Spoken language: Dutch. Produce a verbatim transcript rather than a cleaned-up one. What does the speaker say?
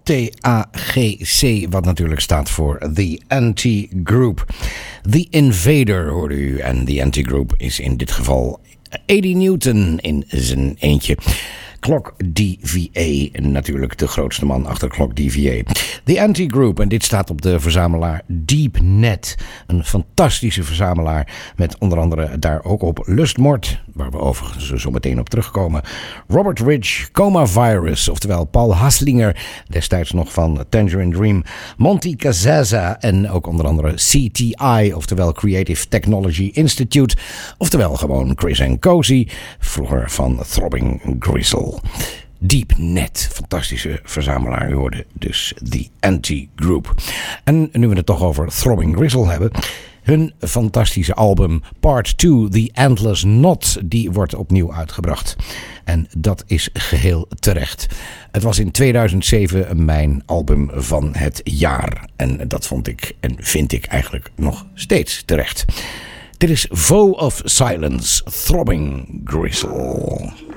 T A G C, wat natuurlijk staat voor The Anti-Group. The Invader hoorde u en The Anti-Group is in dit geval Eddie Newton in zijn eentje. Clock D V A, natuurlijk de grootste man achter Clock D V A. The Anti-Group, en dit staat op de verzamelaar DeepNet. Een fantastische verzamelaar met onder andere daar ook op Lustmord, waar we overigens zo meteen op terugkomen. Robert Rich, Coma Virus, oftewel Paul Haslinger, destijds nog van Tangerine Dream. Monty Kazaza en ook onder andere C T I, oftewel Creative Technology Institute. Oftewel gewoon Chris and Cozy, vroeger van Throbbing Gristle. DeepNet, fantastische verzamelaar. U hoorde dus The Anti-Group. En nu we het toch over Throbbing Gristle hebben, hun fantastische album Part twee, The Endless Knot, die wordt opnieuw uitgebracht. En dat is geheel terecht. Het was in tweeduizend zeven mijn album van het jaar. En dat vond ik en vind ik eigenlijk nog steeds terecht. Dit is Vow of Silence, Throbbing Gristle.